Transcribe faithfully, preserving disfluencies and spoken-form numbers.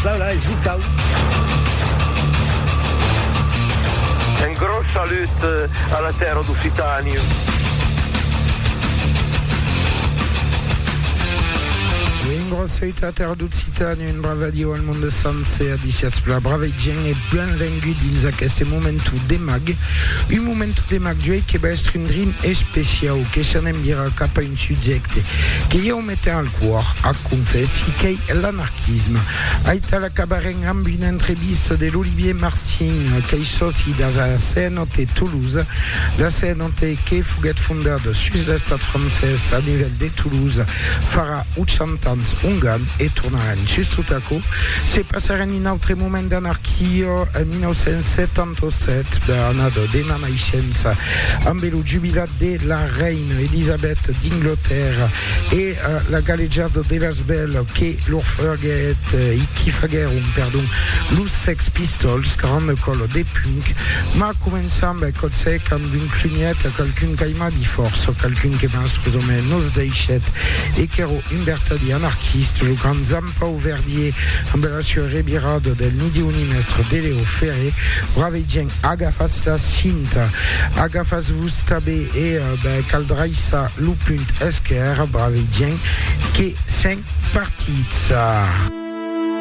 Saula e Zvucau. Un gros salut alla terra d'Occitania. Un gros salut à terra d'Occitania, un bravadio al mondo sanse a diciaspla. Brava gent e benvengut dins aquest momentu de mag. Un momentu de mag duei che va essere un drin especial, che se ne mira cap a un subjecte, che io mette al cuore a confessi che è l'anarchisme. Aita la cabaren amb une entrevista de l'Olivier Martin, che è soci dalla C N T Toulouse, la C N T che fuget fondata sus l'estat francès a nivell de Toulouse, farà ottanta ans ungan e tornaran sus Tutaco. Se passaren un altre moment d'anarchia en millenovecentosettantaset, l'annada de la naixenza, amb el jubilat de la reina Elisabeth d'Inglaterra e uh, la galleggiata de las belles che lor faguet uh, i qui fagueron, perdon, los Sex Pistols, que rende colo de punk, ma començam col sec amb un clugnet a qualcun che ima di força, qualcun che mas plus o men nos deixet e che ero un vertadi anarchiste, lo gran zampa o verdier amb la sua rebirada del nidi unimestre de Leo Ferré. Brave gent, agafas la cinta, agafas vos tabe e uh, ben, caldraissa lo punt esquerre, brave gent, che sen partizza.